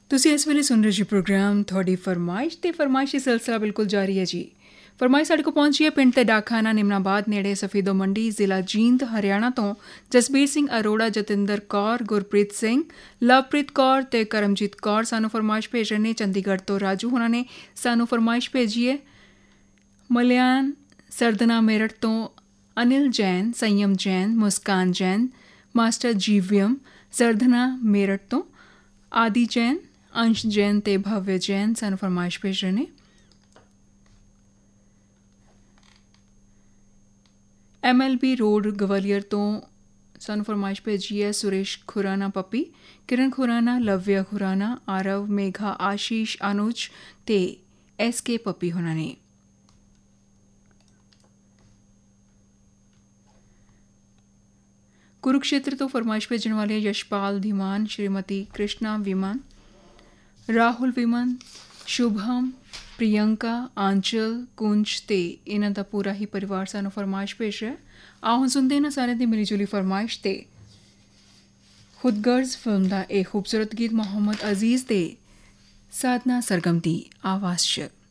ਤੁਸੀਂ ਇਸ ਵੇਲੇ ਸੁਣ ਰਹੇ ਜੀ ਪ੍ਰੋਗਰਾਮ ਤੁਹਾਡੀ ਫਰਮਾਇਸ਼ ਤੇ ਫਰਮਾਇਸ਼ੀ ਸਿਲਸਿਲਾ ਬਿਲਕੁਲ ਜਾਰੀ ਹੈ ਜੀ। ਫਰਮਾਇਸ਼ ਸਾਡੇ ਕੋਲ ਪਹੁੰਚੀ ਹੈ ਪਿੰਡ ਤੇ ਡਾਕਖਾਨਾ ਨਿਮਨਾਬਾਦ ਨੇੜੇ ਸਫੀਦੋ ਮੰਡੀ ਜ਼ਿਲ੍ਹਾ ਜੀਂਦ ਹਰਿਆਣਾ ਤੋਂ ਜਸਬੀਰ ਸਿੰਘ ਅਰੋੜਾ, ਜਤਿੰਦਰ ਕੌਰ, ਗੁਰਪ੍ਰੀਤ ਸਿੰਘ, ਲਵਪ੍ਰੀਤ ਕੌਰ ਤੇ ਕਰਮਜੀਤ ਕੌਰ ਸਾਨੂੰ ਫਰਮਾਇਸ਼ ਭੇਜ ਰਹੇ ਨੇ। ਚੰਡੀਗੜ੍ਹ ਤੋਂ ਰਾਜੂ ਉਹਨਾਂ ਨੇ ਸਾਨੂੰ ਫਰਮਾਇਸ਼ ਭੇਜੀ ਹੈ। ਮਲਿਆਣ ਸਰਦਨਾ ਮੇਰਠ ਤੋਂ ਅਨਿਲ ਜੈਨ, ਸੰਯਮ ਜੈਨ, ਮੁਸਕਾਨ ਜੈਨ, ਮਾਸਟਰ ਜੀਵਿਅਮ ਸਰਦਨਾ ਮੇਰਠ ਤੋਂ ਆਦਿ ਜੈਨ, ਅੰਸ਼ ਜੈਨ ਤੇ ਭਵਯ ਜੈਨ ਸਾਨੂੰ ਫਰਮਾਇਸ਼ ਭੇਜ ਰਹੇ ਨੇ। MLB ਰੋਡ ਗਵਾਲੀਅਰ ਤੋਂ ਸਾਨੂੰ ਫਰਮਾਇਸ਼ ਭੇਜੀ ਹੈ ਸੁਰੇਸ਼ ਖੁਰਾਨਾ ਪੱਪੀ, ਕਿਰਨ ਖੁਰਾਨਾ, ਲਵਿਆ ਖੁਰਾਨਾ, ਆਰਵ, ਮੇਘਾ, ਆਸ਼ੀਸ਼, ਅਨੁਜ ਤੇ SK ਪੱਪੀ ਹੋਣਾ ਨੇ। ਕੁਰੂਕਸ਼ੇਤਰ ਤੋਂ ਫਰਮਾਇਸ਼ ਭੇਜਣ ਵਾਲੇ ਯਸ਼ਪਾਲ ਧੀਮਾਨ, ਸ਼੍ਰੀਮਤੀ ਕ੍ਰਿਸ਼ਨਾ ਵਿਮਨ, ਰਾਹੁਲ ਵਿਮਨ, ਸ਼ੁਭਮ, ਪ੍ਰਿਯੰਕਾ, ਆਂਚਲ, ਕੁੰਜ ਤੇ ਇਹਨਾਂ ਦਾ ਪੂਰਾ ਹੀ ਪਰਿਵਾਰ ਸਾਨੂੰ ਫਰਮਾਇਸ਼ ਭੇਜ ਰਿਹਾ। ਆਓ ਹੁਣ ਸੁਣਦੇ ਇਹਨਾਂ ਸਾਰਿਆਂ ਦੀ ਮਿਲੀ ਜੁਲੀ ਫਰਮਾਇਸ਼ ਤੇ ਖੁਦਗਰਜ਼ ਫਿਲਮ ਦਾ ਇਹ ਖੂਬਸੂਰਤ ਗੀਤ ਮੁਹੰਮਦ ਅਜ਼ੀਜ਼ ਤੇ ਸਾਧਨਾ ਸਰਗਮ ਦੀ ਆਵਾਜ਼ 'ਚ।